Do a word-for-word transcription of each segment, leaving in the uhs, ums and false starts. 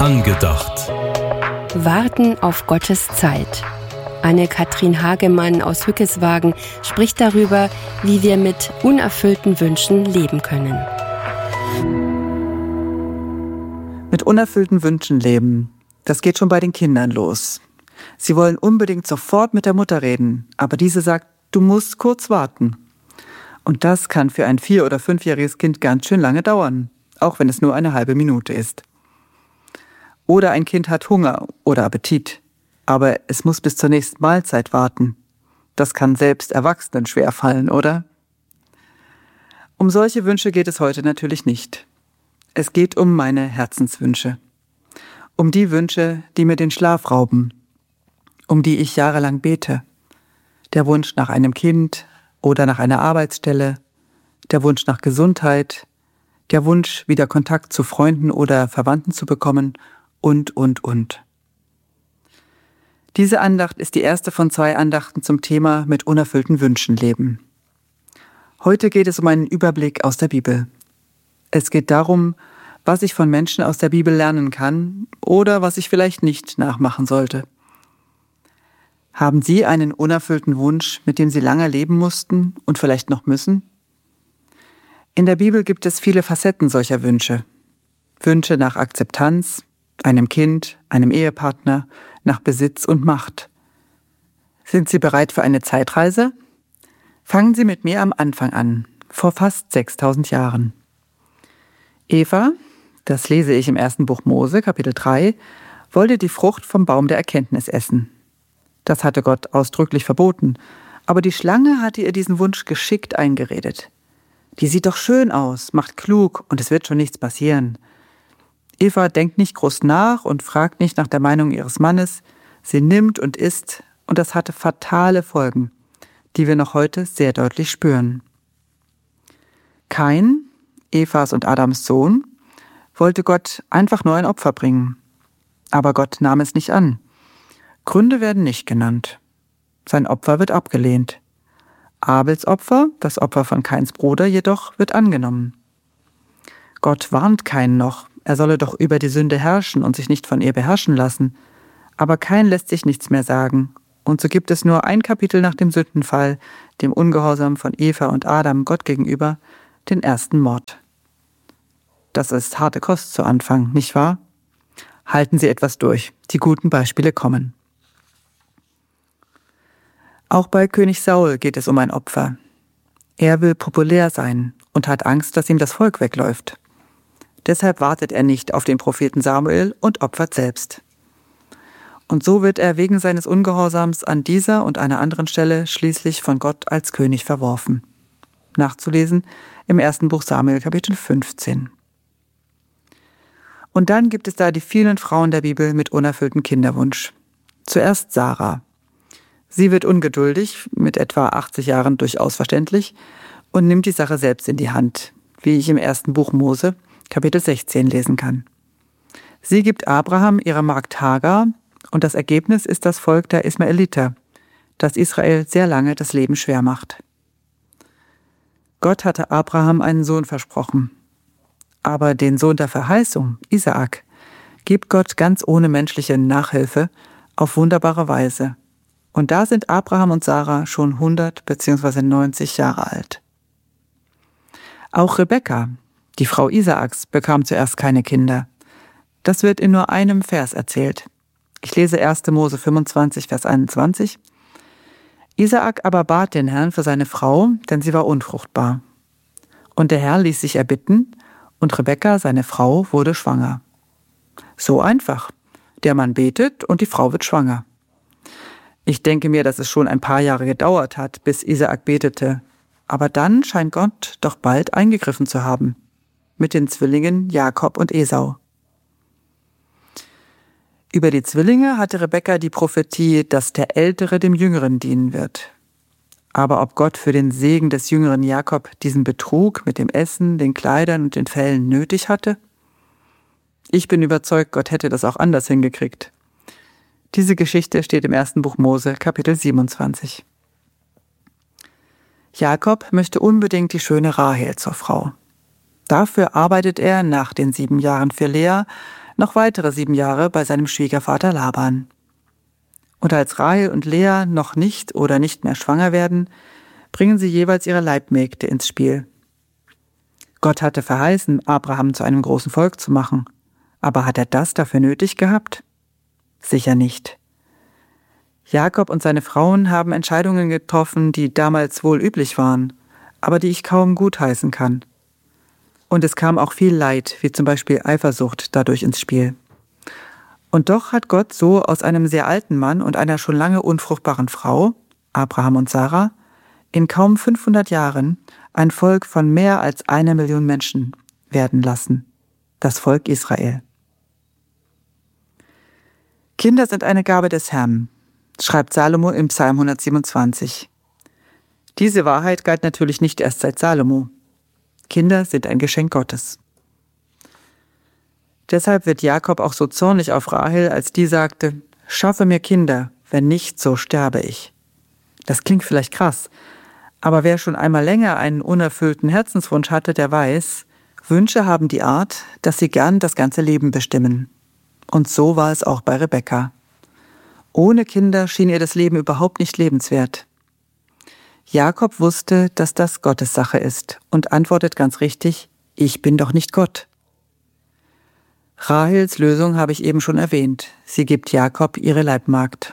Angedacht. Warten auf Gottes Zeit. Anne-Kathrin Hagemann aus Hückeswagen spricht darüber, wie wir mit unerfüllten Wünschen leben können. Mit unerfüllten Wünschen leben, das geht schon bei den Kindern los. Sie wollen unbedingt sofort mit der Mutter reden, aber diese sagt, du musst kurz warten. Und das kann für ein vier- oder fünfjähriges Kind ganz schön lange dauern, auch wenn es nur eine halbe Minute ist. Oder ein Kind hat Hunger oder Appetit, aber es muss bis zur nächsten Mahlzeit warten. Das kann selbst Erwachsenen schwerfallen, oder? Um solche Wünsche geht es heute natürlich nicht. Es geht um meine Herzenswünsche. Um die Wünsche, die mir den Schlaf rauben, um die ich jahrelang bete. Der Wunsch nach einem Kind oder nach einer Arbeitsstelle, der Wunsch nach Gesundheit, der Wunsch, wieder Kontakt zu Freunden oder Verwandten zu bekommen und, und, und. Diese Andacht ist die erste von zwei Andachten zum Thema mit unerfüllten Wünschen leben. Heute geht es um einen Überblick aus der Bibel. Es geht darum, was ich von Menschen aus der Bibel lernen kann oder was ich vielleicht nicht nachmachen sollte. Haben Sie einen unerfüllten Wunsch, mit dem Sie lange leben mussten und vielleicht noch müssen? In der Bibel gibt es viele Facetten solcher Wünsche. Wünsche nach Akzeptanz, einem Kind, einem Ehepartner, nach Besitz und Macht. Sind Sie bereit für eine Zeitreise? Fangen Sie mit mir am Anfang an, vor fast sechstausend Jahren. Eva, das lese ich im ersten Buch Mose, Kapitel drei, wollte die Frucht vom Baum der Erkenntnis essen. Das hatte Gott ausdrücklich verboten, aber die Schlange hatte ihr diesen Wunsch geschickt eingeredet. Die sieht doch schön aus, macht klug und es wird schon nichts passieren. Eva denkt nicht groß nach und fragt nicht nach der Meinung ihres Mannes. Sie nimmt und isst und das hatte fatale Folgen, die wir noch heute sehr deutlich spüren. Kain, Evas und Adams Sohn, wollte Gott einfach nur ein Opfer bringen. Aber Gott nahm es nicht an. Gründe werden nicht genannt. Sein Opfer wird abgelehnt. Abels Opfer, das Opfer von Kains Bruder jedoch, wird angenommen. Gott warnt Kain noch, er solle doch über die Sünde herrschen und sich nicht von ihr beherrschen lassen. Aber Kain lässt sich nichts mehr sagen. Und so gibt es nur ein Kapitel nach dem Sündenfall, dem Ungehorsam von Eva und Adam Gott gegenüber, den ersten Mord. Das ist harte Kost zu Anfang, nicht wahr? Halten Sie etwas durch, die guten Beispiele kommen. Auch bei König Saul geht es um ein Opfer. Er will populär sein und hat Angst, dass ihm das Volk wegläuft. Deshalb wartet er nicht auf den Propheten Samuel und opfert selbst. Und so wird er wegen seines Ungehorsams an dieser und einer anderen Stelle schließlich von Gott als König verworfen. Nachzulesen im ersten Buch Samuel, Kapitel fünfzehn. Und dann gibt es da die vielen Frauen der Bibel mit unerfülltem Kinderwunsch. Zuerst Sarah. Sie wird ungeduldig, mit etwa achtzig Jahren durchaus verständlich, und nimmt die Sache selbst in die Hand, wie ich im ersten Buch Mose, Kapitel sechzehn lesen kann. Sie gibt Abraham ihre Magd Hagar und das Ergebnis ist das Volk der Ismaeliter, das Israel sehr lange das Leben schwer macht. Gott hatte Abraham einen Sohn versprochen, aber den Sohn der Verheißung, Isaak, gibt Gott ganz ohne menschliche Nachhilfe auf wunderbare Weise. Und da sind Abraham und Sarah schon hundert bzw. neunzig Jahre alt. Auch Rebekka, die Frau Isaaks, bekam zuerst keine Kinder. Das wird in nur einem Vers erzählt. Ich lese erster Mose fünfundzwanzig, Vers einundzwanzig. Isaak aber bat den Herrn für seine Frau, denn sie war unfruchtbar. Und der Herr ließ sich erbitten, und Rebekka, seine Frau, wurde schwanger. So einfach. Der Mann betet und die Frau wird schwanger. Ich denke mir, dass es schon ein paar Jahre gedauert hat, bis Isaak betete. Aber dann scheint Gott doch bald eingegriffen zu haben. Mit den Zwillingen Jakob und Esau. Über die Zwillinge hatte Rebekka die Prophetie, dass der Ältere dem Jüngeren dienen wird. Aber ob Gott für den Segen des jüngeren Jakob diesen Betrug mit dem Essen, den Kleidern und den Fellen nötig hatte? Ich bin überzeugt, Gott hätte das auch anders hingekriegt. Diese Geschichte steht im ersten Buch Mose, Kapitel siebenundzwanzig. Jakob möchte unbedingt die schöne Rahel zur Frau. Dafür arbeitet er nach den sieben Jahren für Lea, noch weitere sieben Jahre bei seinem Schwiegervater Laban. Und als Rahel und Lea noch nicht oder nicht mehr schwanger werden, bringen sie jeweils ihre Leibmägde ins Spiel. Gott hatte verheißen, Abraham zu einem großen Volk zu machen. Aber hat er das dafür nötig gehabt? Sicher nicht. Jakob und seine Frauen haben Entscheidungen getroffen, die damals wohl üblich waren, aber die ich kaum gutheißen kann. Und es kam auch viel Leid, wie zum Beispiel Eifersucht, dadurch ins Spiel. Und doch hat Gott so aus einem sehr alten Mann und einer schon lange unfruchtbaren Frau, Abraham und Sarah, in kaum fünfhundert Jahren ein Volk von mehr als einer Million Menschen werden lassen, das Volk Israel. Kinder sind eine Gabe des Herrn, schreibt Salomo im Psalm hundertsiebenundzwanzig. Diese Wahrheit galt natürlich nicht erst seit Salomo. Kinder sind ein Geschenk Gottes. Deshalb wird Jakob auch so zornig auf Rahel, als die sagte, schaffe mir Kinder, wenn nicht, so sterbe ich. Das klingt vielleicht krass, aber wer schon einmal länger einen unerfüllten Herzenswunsch hatte, der weiß, Wünsche haben die Art, dass sie gern das ganze Leben bestimmen. Und so war es auch bei Rebekka. Ohne Kinder schien ihr das Leben überhaupt nicht lebenswert. Jakob wusste, dass das Gottes Sache ist und antwortet ganz richtig, ich bin doch nicht Gott. Rahels Lösung habe ich eben schon erwähnt. Sie gibt Jakob ihre Leibmagd.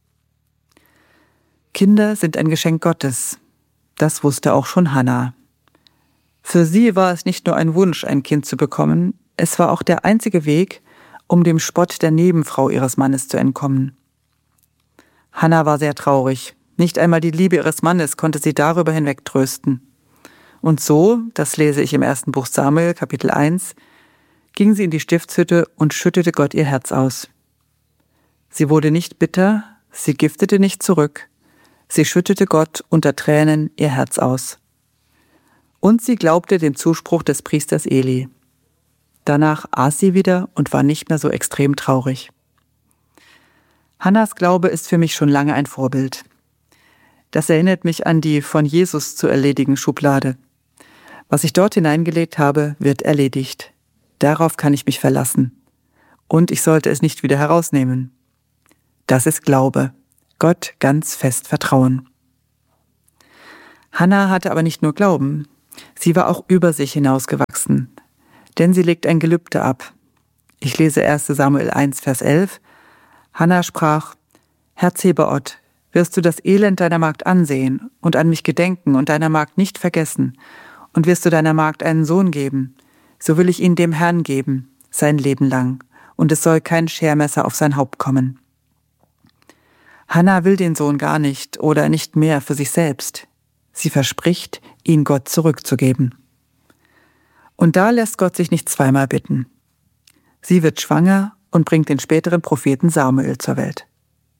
Kinder sind ein Geschenk Gottes. Das wusste auch schon Hannah. Für sie war es nicht nur ein Wunsch, ein Kind zu bekommen, es war auch der einzige Weg, um dem Spott der Nebenfrau ihres Mannes zu entkommen. Hannah war sehr traurig. Nicht einmal die Liebe ihres Mannes konnte sie darüber hinweg trösten. Und so, das lese ich im ersten Buch Samuel, Kapitel eins, ging sie in die Stiftshütte und schüttete Gott ihr Herz aus. Sie wurde nicht bitter, sie giftete nicht zurück, sie schüttete Gott unter Tränen ihr Herz aus. Und sie glaubte dem Zuspruch des Priesters Eli. Danach aß sie wieder und war nicht mehr so extrem traurig. Hannas Glaube ist für mich schon lange ein Vorbild. Das erinnert mich an die von Jesus zu erledigen Schublade. Was ich dort hineingelegt habe, wird erledigt. Darauf kann ich mich verlassen. Und ich sollte es nicht wieder herausnehmen. Das ist Glaube. Gott ganz fest vertrauen. Hannah hatte aber nicht nur Glauben. Sie war auch über sich hinausgewachsen. Denn sie legt ein Gelübde ab. Ich lese erster Samuel eins, Vers elf. Hannah sprach, Herr Zebaoth, wirst du das Elend deiner Magd ansehen und an mich gedenken und deiner Magd nicht vergessen, und wirst du deiner Magd einen Sohn geben, so will ich ihn dem Herrn geben, sein Leben lang, und es soll kein Schermesser auf sein Haupt kommen. Hannah will den Sohn gar nicht oder nicht mehr für sich selbst. Sie verspricht, ihn Gott zurückzugeben. Und da lässt Gott sich nicht zweimal bitten. Sie wird schwanger und bringt den späteren Propheten Samuel zur Welt.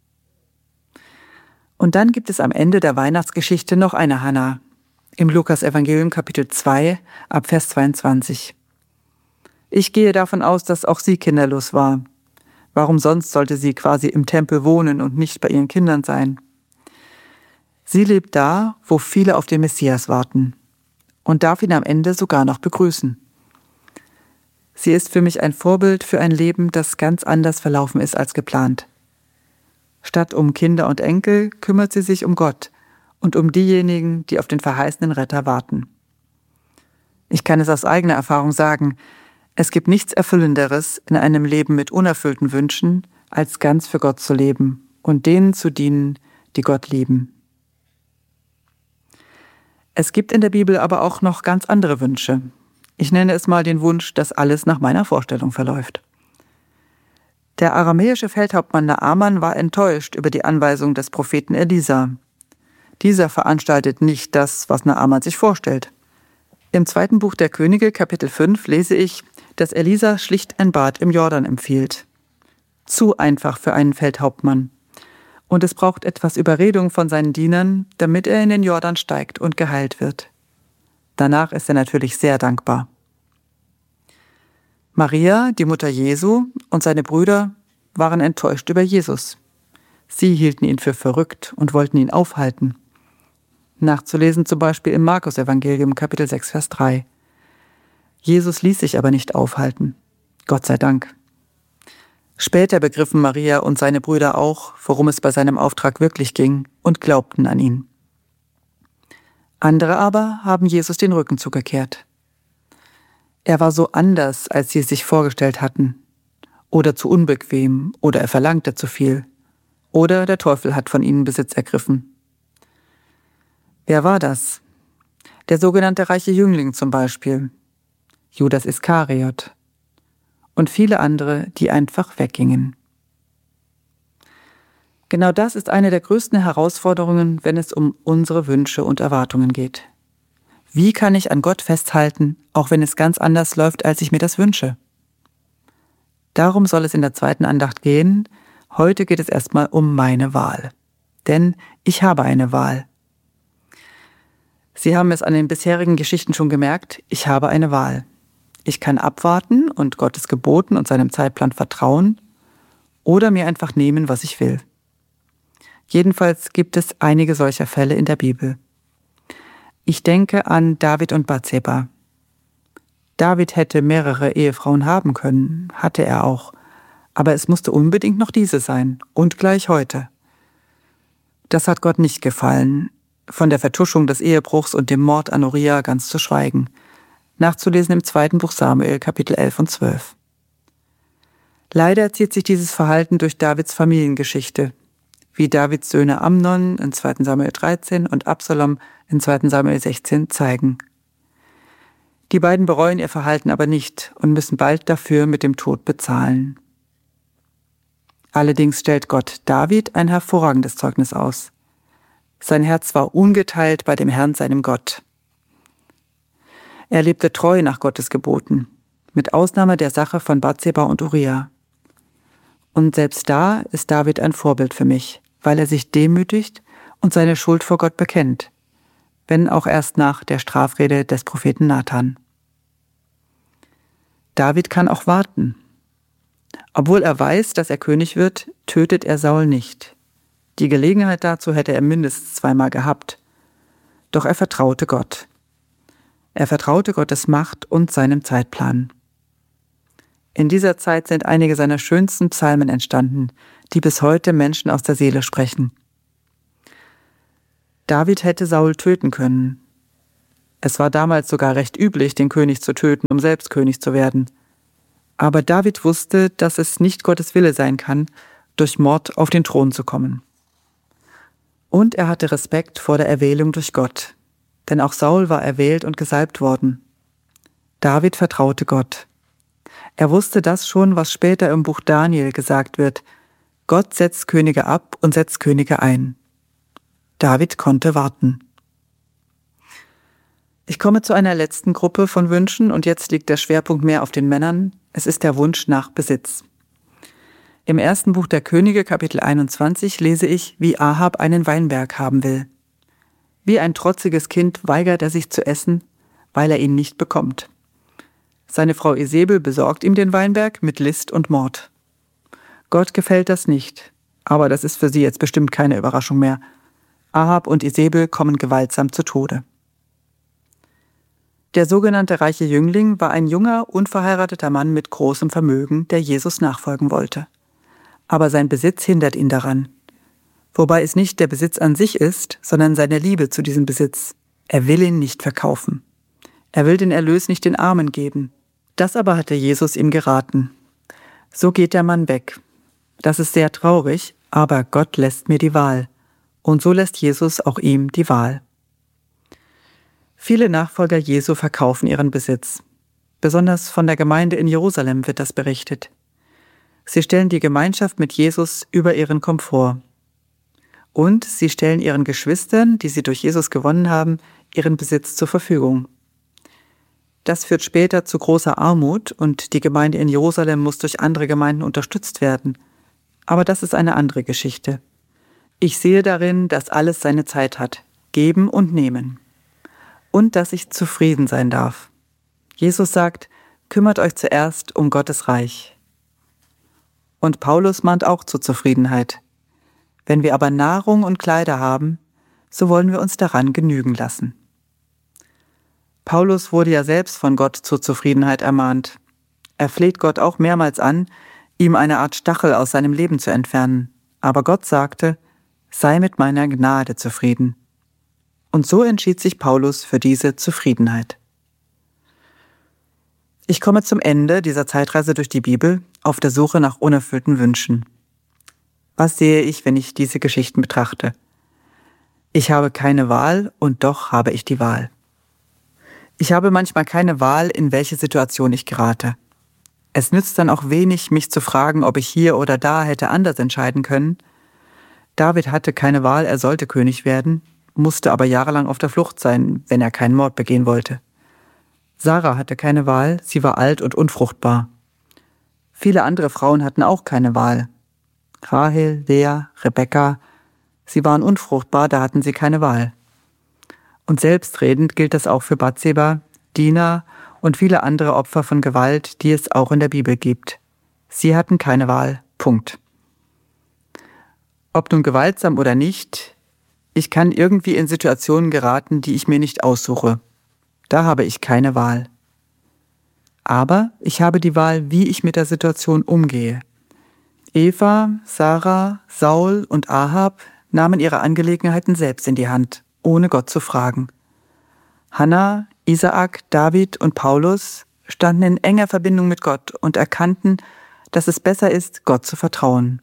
Und dann gibt es am Ende der Weihnachtsgeschichte noch eine Hannah, im Lukas-Evangelium Kapitel zwei, ab Vers zweiundzwanzig. Ich gehe davon aus, dass auch sie kinderlos war. Warum sonst sollte sie quasi im Tempel wohnen und nicht bei ihren Kindern sein? Sie lebt da, wo viele auf den Messias warten und darf ihn am Ende sogar noch begrüßen. Sie ist für mich ein Vorbild für ein Leben, das ganz anders verlaufen ist als geplant. Statt um Kinder und Enkel kümmert sie sich um Gott und um diejenigen, die auf den verheißenen Retter warten. Ich kann es aus eigener Erfahrung sagen, es gibt nichts Erfüllenderes in einem Leben mit unerfüllten Wünschen, als ganz für Gott zu leben und denen zu dienen, die Gott lieben. Es gibt in der Bibel aber auch noch ganz andere Wünsche. Ich nenne es mal den Wunsch, dass alles nach meiner Vorstellung verläuft. Der aramäische Feldhauptmann Naaman war enttäuscht über die Anweisung des Propheten Elisa. Dieser veranstaltet nicht das, was Naaman sich vorstellt. Im zweiten Buch der Könige, Kapitel fünf, lese ich, dass Elisa schlicht ein Bad im Jordan empfiehlt. Zu einfach für einen Feldhauptmann. Und es braucht etwas Überredung von seinen Dienern, damit er in den Jordan steigt und geheilt wird. Danach ist er natürlich sehr dankbar. Maria, die Mutter Jesu, und seine Brüder waren enttäuscht über Jesus. Sie hielten ihn für verrückt und wollten ihn aufhalten. Nachzulesen zum Beispiel im Markus-Evangelium, Kapitel sechs, Vers drei. Jesus ließ sich aber nicht aufhalten. Gott sei Dank. Später begriffen Maria und seine Brüder auch, worum es bei seinem Auftrag wirklich ging, und glaubten an ihn. Andere aber haben Jesus den Rücken zugekehrt. Er war so anders, als sie es sich vorgestellt hatten, oder zu unbequem, oder er verlangte zu viel, oder der Teufel hat von ihnen Besitz ergriffen. Wer war das? Der sogenannte reiche Jüngling zum Beispiel, Judas Iskariot und viele andere, die einfach weggingen. Genau das ist eine der größten Herausforderungen, wenn es um unsere Wünsche und Erwartungen geht. Wie kann ich an Gott festhalten, auch wenn es ganz anders läuft, als ich mir das wünsche? Darum soll es in der zweiten Andacht gehen. Heute geht es erstmal um meine Wahl. Denn ich habe eine Wahl. Sie haben es an den bisherigen Geschichten schon gemerkt, ich habe eine Wahl. Ich kann abwarten und Gottes Geboten und seinem Zeitplan vertrauen oder mir einfach nehmen, was ich will. Jedenfalls gibt es einige solcher Fälle in der Bibel. Ich denke an David und Bathseba. David hätte mehrere Ehefrauen haben können, hatte er auch, aber es musste unbedingt noch diese sein und gleich heute. Das hat Gott nicht gefallen, von der Vertuschung des Ehebruchs und dem Mord an Uria ganz zu schweigen. Nachzulesen im zweiten Buch Samuel, Kapitel elf und zwölf. Leider zieht sich dieses Verhalten durch Davids Familiengeschichte, wie Davids Söhne Amnon in zweiten Samuel dreizehn und Absalom in zweiten Samuel sechzehn zeigen. Die beiden bereuen ihr Verhalten aber nicht und müssen bald dafür mit dem Tod bezahlen. Allerdings stellt Gott David ein hervorragendes Zeugnis aus. Sein Herz war ungeteilt bei dem Herrn, seinem Gott. Er lebte treu nach Gottes Geboten, mit Ausnahme der Sache von Bathseba und Uria. Und selbst da ist David ein Vorbild für mich, weil er sich demütigt und seine Schuld vor Gott bekennt, wenn auch erst nach der Strafrede des Propheten Nathan. David kann auch warten. Obwohl er weiß, dass er König wird, tötet er Saul nicht. Die Gelegenheit dazu hätte er mindestens zweimal gehabt. Doch er vertraute Gott. Er vertraute Gottes Macht und seinem Zeitplan. In dieser Zeit sind einige seiner schönsten Psalmen entstanden, die bis heute Menschen aus der Seele sprechen. David hätte Saul töten können. Es war damals sogar recht üblich, den König zu töten, um selbst König zu werden. Aber David wusste, dass es nicht Gottes Wille sein kann, durch Mord auf den Thron zu kommen. Und er hatte Respekt vor der Erwählung durch Gott, denn auch Saul war erwählt und gesalbt worden. David vertraute Gott. Er wusste das schon, was später im Buch Daniel gesagt wird: Gott setzt Könige ab und setzt Könige ein. David konnte warten. Ich komme zu einer letzten Gruppe von Wünschen und jetzt liegt der Schwerpunkt mehr auf den Männern. Es ist der Wunsch nach Besitz. Im ersten Buch der Könige, Kapitel einundzwanzig, lese ich, wie Ahab einen Weinberg haben will. Wie ein trotziges Kind weigert er sich zu essen, weil er ihn nicht bekommt. Seine Frau Isebel besorgt ihm den Weinberg mit List und Mord. Gott gefällt das nicht, aber das ist für sie jetzt bestimmt keine Überraschung mehr. Ahab und Isebel kommen gewaltsam zu Tode. Der sogenannte reiche Jüngling war ein junger, unverheirateter Mann mit großem Vermögen, der Jesus nachfolgen wollte. Aber sein Besitz hindert ihn daran. Wobei es nicht der Besitz an sich ist, sondern seine Liebe zu diesem Besitz. Er will ihn nicht verkaufen. Er will den Erlös nicht den Armen geben. Das aber hatte Jesus ihm geraten. So geht der Mann weg. Das ist sehr traurig, aber Gott lässt mir die Wahl. Und so lässt Jesus auch ihm die Wahl. Viele Nachfolger Jesu verkaufen ihren Besitz. Besonders von der Gemeinde in Jerusalem wird das berichtet. Sie stellen die Gemeinschaft mit Jesus über ihren Komfort. Und sie stellen ihren Geschwistern, die sie durch Jesus gewonnen haben, ihren Besitz zur Verfügung. Das führt später zu großer Armut und die Gemeinde in Jerusalem muss durch andere Gemeinden unterstützt werden. Aber das ist eine andere Geschichte. Ich sehe darin, dass alles seine Zeit hat, geben und nehmen. Und dass ich zufrieden sein darf. Jesus sagt, kümmert euch zuerst um Gottes Reich. Und Paulus mahnt auch zur Zufriedenheit. Wenn wir aber Nahrung und Kleider haben, so wollen wir uns daran genügen lassen. Paulus wurde ja selbst von Gott zur Zufriedenheit ermahnt. Er fleht Gott auch mehrmals an, ihm eine Art Stachel aus seinem Leben zu entfernen. Aber Gott sagte, sei mit meiner Gnade zufrieden. Und so entschied sich Paulus für diese Zufriedenheit. Ich komme zum Ende dieser Zeitreise durch die Bibel auf der Suche nach unerfüllten Wünschen. Was sehe ich, wenn ich diese Geschichten betrachte? Ich habe keine Wahl und doch habe ich die Wahl. Ich habe manchmal keine Wahl, in welche Situation ich gerate. Es nützt dann auch wenig, mich zu fragen, ob ich hier oder da hätte anders entscheiden können. David hatte keine Wahl, er sollte König werden, musste aber jahrelang auf der Flucht sein, wenn er keinen Mord begehen wollte. Sarah hatte keine Wahl, sie war alt und unfruchtbar. Viele andere Frauen hatten auch keine Wahl. Rahel, Lea, Rebekka, sie waren unfruchtbar, da hatten sie keine Wahl. Und selbstredend gilt das auch für Bathseba, Dina und viele andere Opfer von Gewalt, die es auch in der Bibel gibt. Sie hatten keine Wahl. Punkt. Ob nun gewaltsam oder nicht, ich kann irgendwie in Situationen geraten, die ich mir nicht aussuche. Da habe ich keine Wahl. Aber ich habe die Wahl, wie ich mit der Situation umgehe. Eva, Sarah, Saul und Ahab nahmen ihre Angelegenheiten selbst in die Hand, ohne Gott zu fragen. Hannah, Isaak, David und Paulus standen in enger Verbindung mit Gott und erkannten, dass es besser ist, Gott zu vertrauen.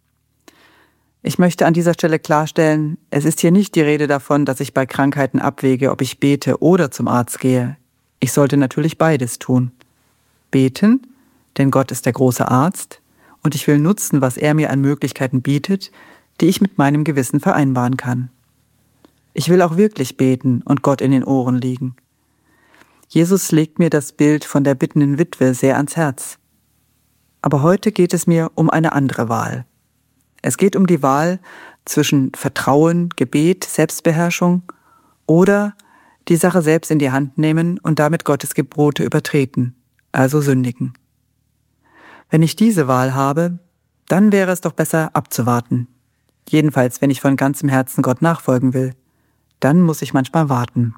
Ich möchte an dieser Stelle klarstellen, es ist hier nicht die Rede davon, dass ich bei Krankheiten abwäge, ob ich bete oder zum Arzt gehe. Ich sollte natürlich beides tun. Beten, denn Gott ist der große Arzt, und ich will nutzen, was er mir an Möglichkeiten bietet, die ich mit meinem Gewissen vereinbaren kann. Ich will auch wirklich beten und Gott in den Ohren liegen. Jesus legt mir das Bild von der bittenden Witwe sehr ans Herz. Aber heute geht es mir um eine andere Wahl. Es geht um die Wahl zwischen Vertrauen, Gebet, Selbstbeherrschung oder die Sache selbst in die Hand nehmen und damit Gottes Gebote übertreten, also sündigen. Wenn ich diese Wahl habe, dann wäre es doch besser abzuwarten. Jedenfalls, wenn ich von ganzem Herzen Gott nachfolgen will, dann muss ich manchmal warten.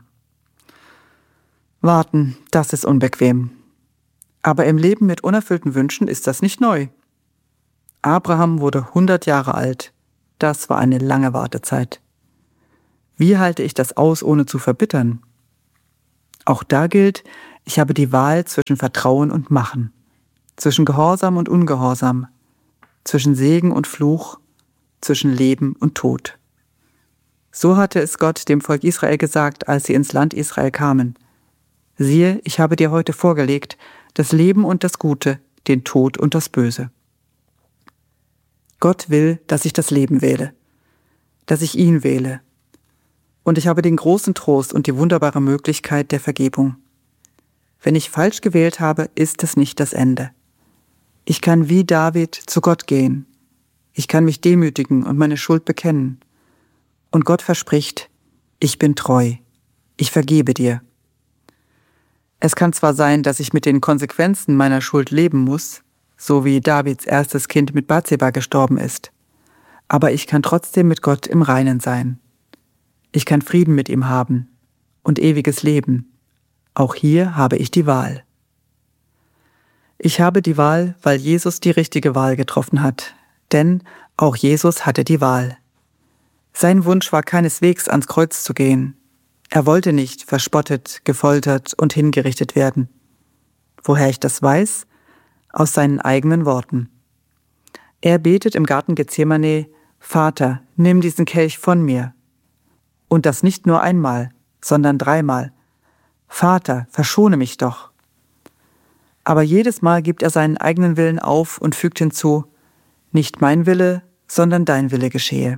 Warten, das ist unbequem. Aber im Leben mit unerfüllten Wünschen ist das nicht neu. Abraham wurde hundert Jahre alt. Das war eine lange Wartezeit. Wie halte ich das aus, ohne zu verbittern? Auch da gilt, ich habe die Wahl zwischen Vertrauen und Machen, zwischen Gehorsam und Ungehorsam, zwischen Segen und Fluch, zwischen Leben und Tod. So hatte es Gott dem Volk Israel gesagt, als sie ins Land Israel kamen. Siehe, ich habe dir heute vorgelegt, das Leben und das Gute, den Tod und das Böse. Gott will, dass ich das Leben wähle, dass ich ihn wähle. Und ich habe den großen Trost und die wunderbare Möglichkeit der Vergebung. Wenn ich falsch gewählt habe, ist es nicht das Ende. Ich kann wie David zu Gott gehen. Ich kann mich demütigen und meine Schuld bekennen. Und Gott verspricht, ich bin treu, ich vergebe dir. Es kann zwar sein, dass ich mit den Konsequenzen meiner Schuld leben muss, so wie Davids erstes Kind mit Bathseba gestorben ist. Aber ich kann trotzdem mit Gott im Reinen sein. Ich kann Frieden mit ihm haben und ewiges Leben. Auch hier habe ich die Wahl. Ich habe die Wahl, weil Jesus die richtige Wahl getroffen hat. Denn auch Jesus hatte die Wahl. Sein Wunsch war keineswegs, ans Kreuz zu gehen. Er wollte nicht verspottet, gefoltert und hingerichtet werden. Woher ich das weiß? Aus seinen eigenen Worten. Er betet im Garten Gethsemane, Vater, nimm diesen Kelch von mir. Und das nicht nur einmal, sondern dreimal. Vater, verschone mich doch. Aber jedes Mal gibt er seinen eigenen Willen auf und fügt hinzu, nicht mein Wille, sondern dein Wille geschehe.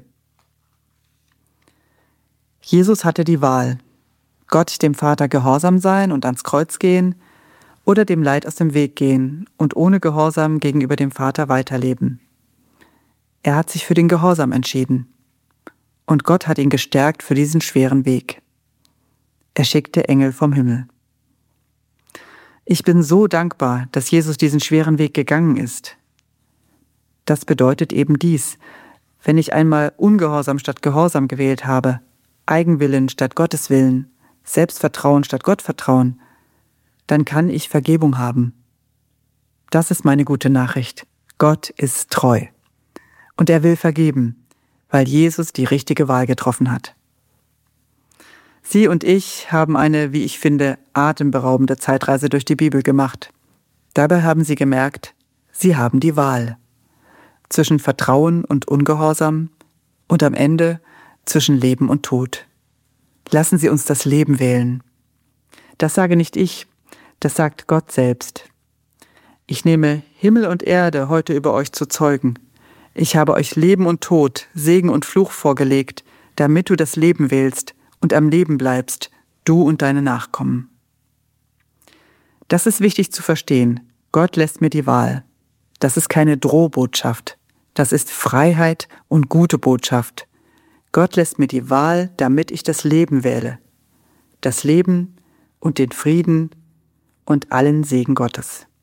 Jesus hatte die Wahl, Gott dem Vater gehorsam sein und ans Kreuz gehen oder dem Leid aus dem Weg gehen und ohne Gehorsam gegenüber dem Vater weiterleben. Er hat sich für den Gehorsam entschieden. Und Gott hat ihn gestärkt für diesen schweren Weg. Er schickte Engel vom Himmel. Ich bin so dankbar, dass Jesus diesen schweren Weg gegangen ist. Das bedeutet eben dies: Wenn ich einmal Ungehorsam statt Gehorsam gewählt habe, Eigenwillen statt Gotteswillen, Selbstvertrauen statt Gottvertrauen, dann kann ich Vergebung haben. Das ist meine gute Nachricht. Gott ist treu. Und er will vergeben, weil Jesus die richtige Wahl getroffen hat. Sie und ich haben eine, wie ich finde, atemberaubende Zeitreise durch die Bibel gemacht. Dabei haben sie gemerkt, sie haben die Wahl. Zwischen Vertrauen und Ungehorsam und am Ende zwischen Leben und Tod. Lassen Sie uns das Leben wählen. Das sage nicht ich, das sagt Gott selbst. Ich nehme Himmel und Erde heute über euch zu Zeugen. Ich habe euch Leben und Tod, Segen und Fluch vorgelegt, damit du das Leben wählst und am Leben bleibst, du und deine Nachkommen. Das ist wichtig zu verstehen. Gott lässt mir die Wahl. Das ist keine Drohbotschaft. Das ist Freiheit und gute Botschaft. Gott lässt mir die Wahl, damit ich das Leben wähle. Das Leben und den Frieden und allen Segen Gottes.